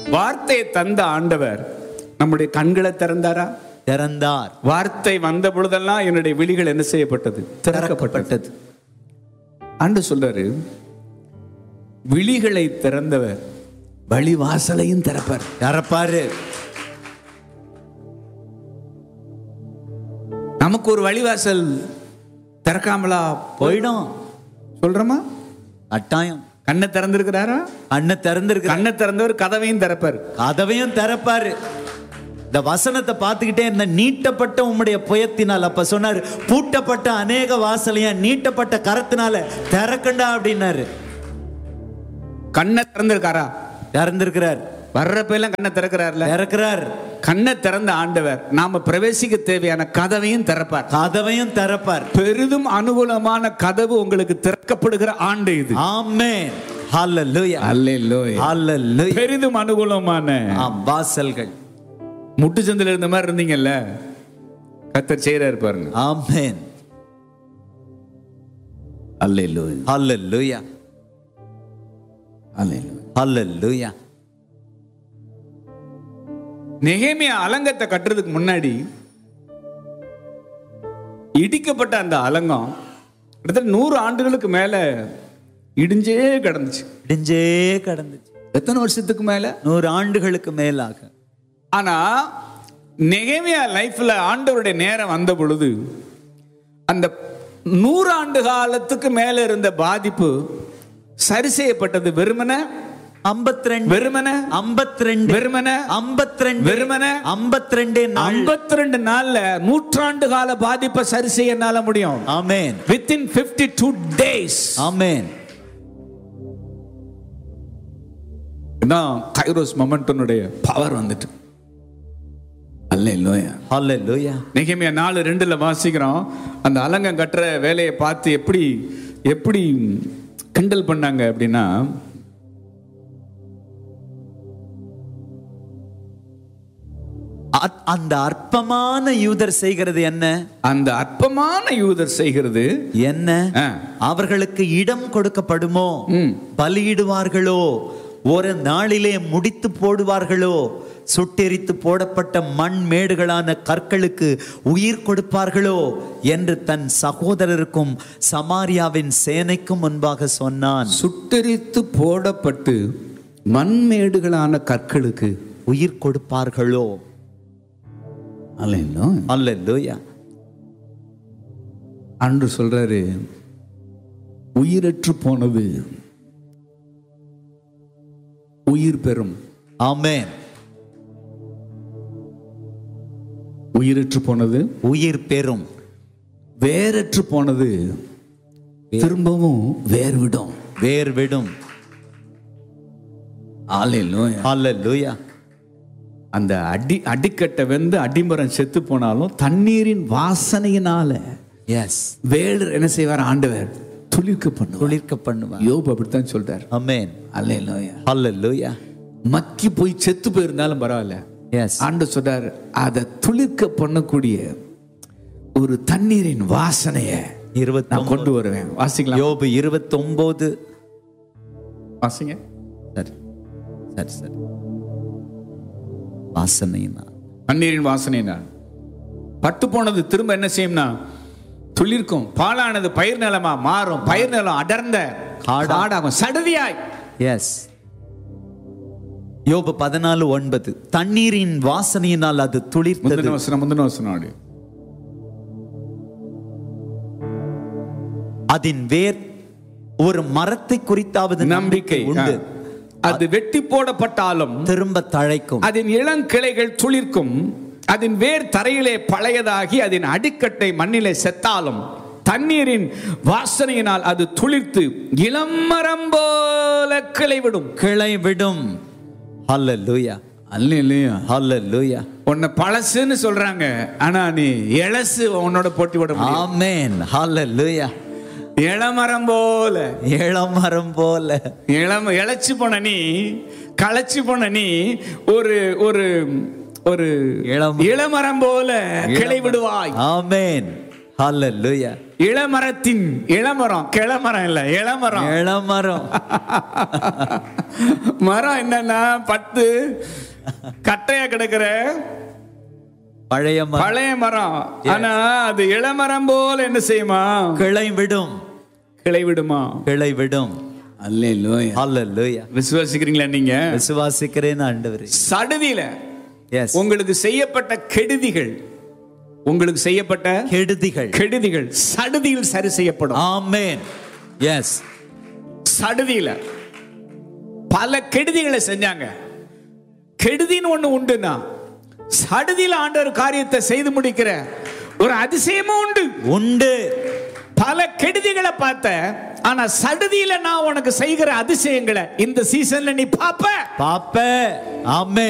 வார்த்தையை தந்த ஆண்டவர் நம்முடைய கண்களை திறந்தாரா? திறந்தார். வார்த்தை வந்த பொழுதெல்லாம் என்னுடைய விழிகள் என்ன செய்யப்பட்டது? திறக்கப்பட்டது. ஆண்டவர் சொல்றாரு, விழிகளை திறந்தவர் வழி வாசலையும் திறப்பாரு. நமக்கு ஒரு வழிவாசல் திறக்காமலா போயிடும் சொல்றோமா? கட்டாயம். கண்ணை திறந்திருக்கிறாரா? கண்ணை திறந்தவர் கதவையும் திறப்பாரு. இந்த வசனத்தை பார்த்துக்கிட்டே இந்த நீட்டப்பட்ட உம்முடைய புயத்தினால், அப்ப சொன்னாரு பூட்டப்பட்ட அநேக வாசலையா நீட்டப்பட்ட கரத்தினால திறக்கண்டா அப்படின்னாரு. கண்ணை திறந்திருக்கிறார். வர்றப்பெல்லாம் கண்ணை திறக்கிறார். கண்ணை திறந்த ஆண்டவர் நாம பிரவேசிக்க தேவையான கதவையும் திறப்பார். பெரிதும் அனுகூலமான கதவு உங்களுக்கு திறக்கப்படுகிற ஆண்டு இது. ஆமென். ஹல்லேலூயா. ஹல்லேலூயா. பெரிதும் அனுகூலமான வாசல்கள். முட்டு சந்தில இருந்த மாதிரி இருந்தீங்கல்ல, கர்த்தர் செய்றாரு பாருங்க. ஆமென். ஹல்லேலூயா. ஹல்லேலூயா. ஹல்லேலூயா. நெகேமியா அலங்கத்தை கட்டுறதுக்கு முன்னாடி இடிக்கப்பட்ட அந்த அலங்கம் கிட்டத்தட்ட 100 ஆண்டுகளுக்கு மேல இடிஞ்சே கிடந்துச்சு. எத்தனை வருஷத்துக்கு மேல? 100 ஆண்டுகளுக்கு மேலாக. ஆனா நெகேமியா லைஃப்ல ஆண்டவருடைய நேரம் வந்த பொழுது அந்த 100 ஆண்டு காலத்துக்கு மேல இருந்த பாதிப்பு சரி செய்யப்பட்டது. வெறுமனே 52 நாள்ல நூற்றாண்டு கால பாதிப்பை சரி செய்ய முடியும். ஆமென். Within 52 days. ஆமென். கைரோஸ் மொமெண்டனுடைய பவர் வந்துட்டு. அல்லேலூயா. அல்லேலூயா. நெகேமியா 4:2 வாசிக்கிறோம். அந்த அலங்கம் கட்டுற வேலையை பார்த்து எப்படி கிண்டல் பண்ணாங்க அப்படின்னா, அந்த அற்பமான யூதர் செய்கிறது என்ன? அந்த அற்பமான யூதர் செய்கிறது என்ன? அவர்களுக்கு இடம் கொடுக்கப்படுமோ? பலியிடுவார்களோ? ஒரு நாளிலே முடித்து போடுவார்களோ? சுட்டெரித்து போடப்பட்ட மண் மேடுகளான கற்களுக்கு உயிர் கொடுப்பார்களோ என்று தன் சகோதரருக்கும் சமாரியாவின் சேனைக்கும் முன்பாக சொன்னான். சுட்டெரித்து போடப்பட்டு மண்மேடுகளான கற்களுக்கு உயிர் கொடுப்பார்களோ? அல்லேலூயா. அன்று சொல்றாரு, உயிரற்று போனது உயிர் பெறும். ஆமென். உயிரற்று போனது உயிர் பெறும். வேரற்று போனது திரும்பவும் வேர் விடும். அல்லேலூயா. அல்லேலூயா. அந்த அடிக்கட்டை வெந்து அடிமரம் செத்து போனாலும் தண்ணீரின் வாசனையினால வேர் என்ன செய்வார்? ஆண்டவர் துளிர்க்க பண்ணுவார். யோபு அப்படித்தான் சொல்றார். ஆமென். அல்லேலூயா. அல்லேலூயா. மக்கி போய் செத்து போயிருந்தாலும் பரவாயில்ல, ஆண்டவர் சொல்றார், அதை துளிர்க்க பண்ணக்கூடிய ஒரு தண்ணீரின் வாசனையை நான் கொண்டு வருவேன். வாசிக்கலாம். யோபு 29 வாசிங்க. சரி. வாசனைனா, தண்ணீரின் வாசனைனா. பட்டு போனது திரும்ப என்ன செய்யும்னா துளிர்க்கும். பாழானது பயிர் நிலமா மாறும். பயிர் நிலம் அடர்ந்த காடாகும், சடுதியாய். எஸ். யோபு 14:9. தண்ணீரின் வாசனையினால் அது துளிர்த்தது. முந்தின வசனம். அதன் வேர் ஒரு மரத்தை குறித்தாவது நம்பிக்கை உண்டு. அது வெட்டி போடப்பட்டாலும் திரும்ப தழைக்கும். அதன் இளங்கிளைகள் துளிர்க்கும். அதன் வேர் தரையிலே பழையதாகி அதன் அடிக்கட்டை மண்ணிலே செத்தாலும் தண்ணீரின் வாசனையினால் அது துளிர்த்து இளமரம் போல கிளை விடும். ஹல்லேலூயா. அல்லேலூயா. ஹல்லேலூயா. உன்னை பழசுன்னு சொல்றாங்க, ஆனா நீ இளசு உன்னோட போட்டி விட முடியும். ஆமென். ஹல்லேலூயா. இளமரம் போல இளைச்சு போன நீ, களைச்சு போன நீ ஒரு இளமரம் போல கிளை விடுவாய். ஆமென். ஹல்லேலூயா. இளமரத்தின் இளமரம், கிளமரம் இல்ல, இளமரம். இளமரம். மரம் என்னன்னா 10 கட்டையா கிடக்கிற பழைய மரம். ஆனா அது இளமரம் போல என்ன செய்யுமா? கிளை விடுமா? கிளை விடும். அல்லேலூயா, அல்லேலூயா. விசுவாசிக்கிறீங்களா நீங்க? விசுவாசிக்கிறேன் ஆண்டவரே. சடுதியில உங்களுக்கு செய்யப்பட்ட கெடுதிகள், உங்களுக்கு செய்யப்பட்ட கெடுதிகள் சடுதியில் சரி செய்யப்படும். ஆமென். எஸ். சடுதியில பல கெடுதிகளை செஞ்சாங்க. கெடுதின்னு ஒண்ணு உண்டுனா சடுதியில ஆண்டவர் காரியத்தை செய்து முடிக்கிற ஒரு அதிசயமும் உண்டு. பல கெடுதிகளை பார்த்த, ஆனா சடுதியில நான் உனக்கு செய்கிற அதிசயங்களை இந்த சீசன்ல நீ பாப்ப. ஆமென்.